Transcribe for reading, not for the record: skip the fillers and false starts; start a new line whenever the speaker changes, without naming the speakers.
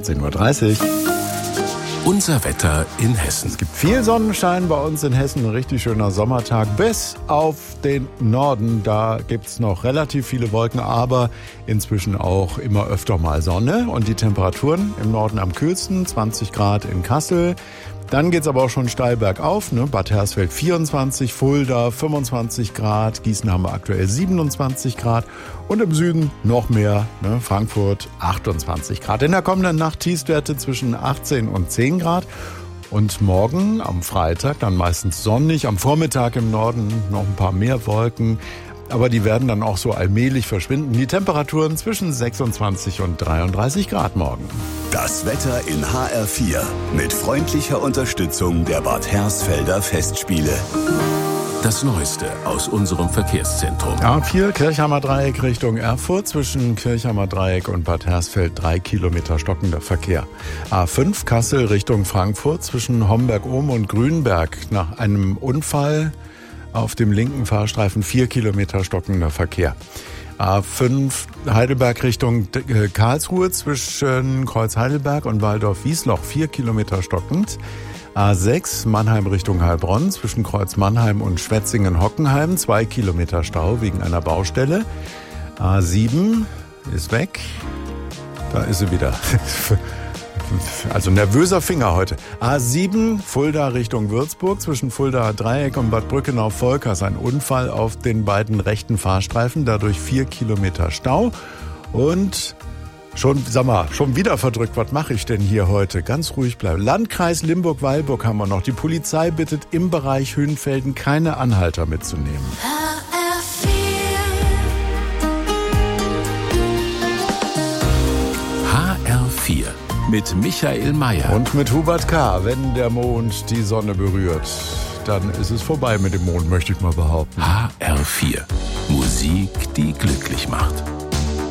18:30 Uhr.
Unser Wetter in Hessen.
Es gibt viel Sonnenschein bei uns in Hessen, ein richtig schöner Sommertag bis auf den Norden. Da gibt's noch relativ viele Wolken, aber inzwischen auch immer öfter mal Sonne. Und die Temperaturen im Norden am kühlsten, 20 Grad in Kassel. Dann geht's aber auch schon steil bergauf, ne? Bad Hersfeld 24, Fulda 25 Grad, Gießen haben wir aktuell 27 Grad und im Süden noch mehr, ne? Frankfurt 28 Grad. In der kommenden Nacht Tiefstwerte zwischen 18 und 10 Grad. Und morgen am Freitag dann meistens sonnig, am Vormittag im Norden noch ein paar mehr Wolken. Aber die werden dann auch so allmählich verschwinden. Die Temperaturen zwischen 26 und 33 Grad morgen.
Das Wetter in HR4 mit freundlicher Unterstützung der Bad Hersfelder Festspiele. Das Neueste aus unserem Verkehrszentrum.
A4 Kirchheimer Dreieck Richtung Erfurt. Zwischen Kirchheimer Dreieck und Bad Hersfeld 3 Kilometer stockender Verkehr. A5 Kassel Richtung Frankfurt. Zwischen Homberg-Ohm und Grünberg nach einem Unfall auf dem linken Fahrstreifen 4 Kilometer stockender Verkehr. A5 Heidelberg Richtung Karlsruhe zwischen Kreuz Heidelberg und Waldorf-Wiesloch 4 Kilometer stockend. A6 Mannheim Richtung Heilbronn zwischen Kreuz Mannheim und Schwetzingen-Hockenheim 2 Kilometer Stau wegen einer Baustelle. A7 ist weg. Da ist sie wieder. Also nervöser Finger heute. A7 Fulda Richtung Würzburg zwischen Fulda Dreieck und Bad Brückenau-Volkers. Ein Unfall auf den beiden rechten Fahrstreifen, dadurch 4 Kilometer Stau. Und schon wieder verdrückt, was mache ich denn hier heute? Ganz ruhig bleiben. Landkreis Limburg-Weilburg haben wir noch. Die Polizei bittet im Bereich Hünfelden keine Anhalter mitzunehmen.
HR4 mit Michael Mayer.
Und mit Hubert K. Wenn der Mond die Sonne berührt, dann ist es vorbei mit dem Mond, möchte ich mal behaupten.
HR4. Musik, die glücklich macht.